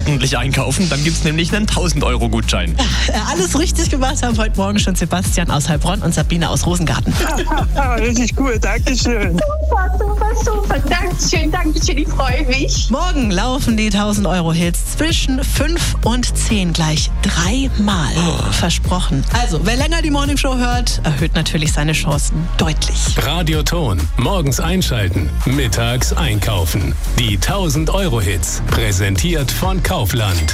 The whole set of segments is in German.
ordentlich einkaufen. Dann gibt's nämlich einen 1000-Euro-Gutschein. Alles richtig gemacht haben heute Morgen schon Sebastian aus Heilbronn und Sabine aus Rosengarten. Richtig cool, Dankeschön. Super. Dankeschön, ich freue mich. Morgen laufen die 1000-Euro-Hits zwischen 5 und 10 gleich 3-mal. Versprochen. Also, wer länger die Morningshow hört, erhöht natürlich seine Chancen deutlich. Radioton. Morgens einschalten, mittags einkaufen. Die 1000-Euro-Hits. Präsentiert von Kaufland.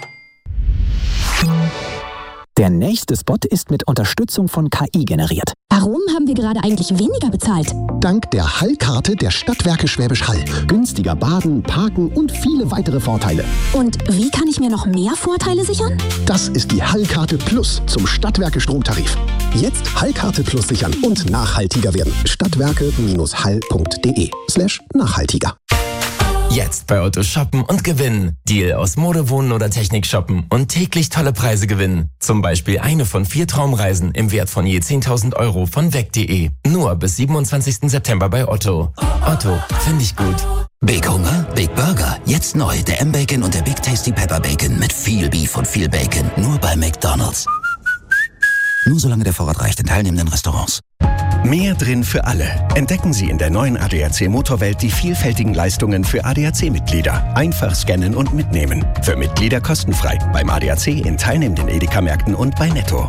Der nächste Spot ist mit Unterstützung von KI generiert. Warum haben wir gerade eigentlich weniger bezahlt? Dank der Hallkarte der Stadtwerke Schwäbisch Hall. Günstiger Baden, Parken und viele weitere Vorteile. Und wie kann ich mir noch mehr Vorteile sichern? Das ist die Hallkarte Plus zum Stadtwerke Stromtarif. Jetzt Hallkarte Plus sichern und nachhaltiger werden. Stadtwerke-hall.de/nachhaltiger. Jetzt bei Otto shoppen und gewinnen. Deal aus Mode, Wohnen oder Technik shoppen und täglich tolle Preise gewinnen. Zum Beispiel eine von 4 Traumreisen im Wert von je 10.000 Euro von weg.de. Nur bis 27. September bei Otto. Otto, finde ich gut. Big Hunger, Big Burger. Jetzt neu der M-Bacon und der Big Tasty Pepper Bacon mit viel Beef und viel Bacon. Nur bei McDonald's. Nur solange der Vorrat reicht in teilnehmenden Restaurants. Mehr drin für alle. Entdecken Sie in der neuen ADAC Motorwelt die vielfältigen Leistungen für ADAC-Mitglieder. Einfach scannen und mitnehmen. Für Mitglieder kostenfrei. Beim ADAC in teilnehmenden Edeka-Märkten und bei Netto.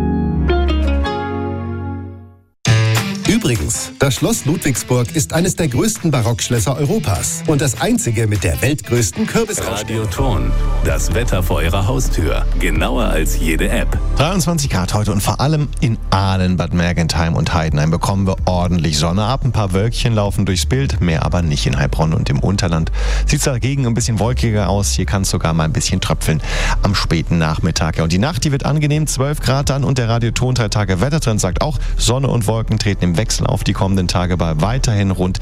Übrigens, das Schloss Ludwigsburg ist eines der größten Barockschlösser Europas und das einzige mit der weltgrößten Kürbisausstellung. Radioton. Das Wetter vor Ihrer Haustür. Genauer als jede App. 23 Grad heute und vor allem in Ahlen, Bad Mergentheim und Heidenheim bekommen wir ordentlich Sonne ab. Ein paar Wölkchen laufen durchs Bild, mehr aber nicht in Heilbronn und im Unterland. Sieht es dagegen ein bisschen wolkiger aus. Hier kann es sogar mal ein bisschen tröpfeln am späten Nachmittag. Ja, und die Nacht, die wird angenehm, 12 Grad dann und der Radioton 3 Tage Wettertrend sagt auch, Sonne und Wolken treten im Wechsel auf die kommenden Tage bei weiterhin rund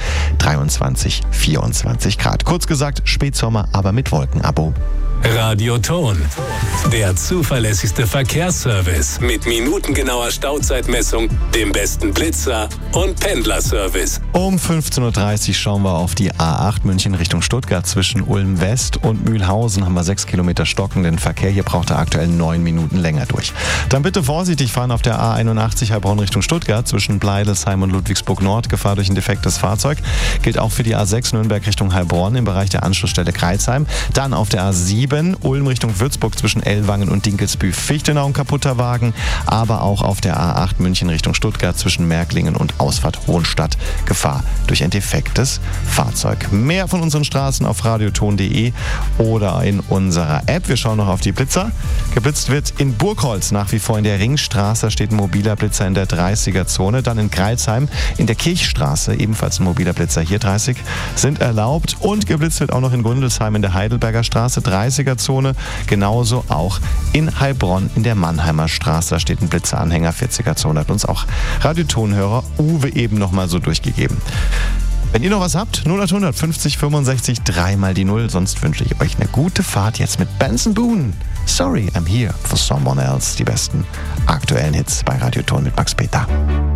23, 24 Grad. Kurz gesagt, Spätsommer, aber mit Wolkenabo. Radioton. Der zuverlässigste Verkehrsservice mit minutengenauer Stauzeitmessung, dem besten Blitzer und Pendlerservice. Um 15.30 Uhr schauen wir auf die A8 München Richtung Stuttgart. Zwischen Ulm West und Mühlhausen haben wir 6 Kilometer stockenden Verkehr. Hier braucht er aktuell 9 Minuten länger durch. Dann bitte vorsichtig fahren auf der A81 Heilbronn Richtung Stuttgart. Zwischen Bleidelsheim und Ludwigsburg Nord. Gefahr durch ein defektes Fahrzeug. Gilt auch für die A6 Nürnberg Richtung Heilbronn im Bereich der Anschlussstelle Greilsheim. Dann auf der A7 Ulm Richtung Würzburg zwischen Ellwangen und Dinkelsbühl-Fichtenau ein kaputter Wagen, aber auch auf der A8 München Richtung Stuttgart zwischen Märklingen und Ausfahrt Hohenstadt Gefahr durch ein defektes Fahrzeug. Mehr von unseren Straßen auf radioton.de oder in unserer App. Wir schauen noch auf die Blitzer. Geblitzt wird in Burgholz nach wie vor in der Ringstraße, da steht ein mobiler Blitzer in der 30er-Zone. Dann in Greilsheim in der Kirchstraße, ebenfalls ein mobiler Blitzer, hier 30 sind erlaubt. Und geblitzt wird auch noch in Gundelsheim in der Heidelberger Straße, 30er-Zone. Genauso auch in Heilbronn in der Mannheimer Straße. Da steht ein Blitzeranhänger, 40er-Zone. Hat uns auch Radiotonhörer Uwe eben nochmal so durchgegeben. Wenn ihr noch was habt, 0800 50 65 3 mal die 0. Sonst wünsche ich euch eine gute Fahrt jetzt mit Benson Boone. Sorry, I'm here for someone else. Die besten aktuellen Hits bei Radioton mit Max Peter.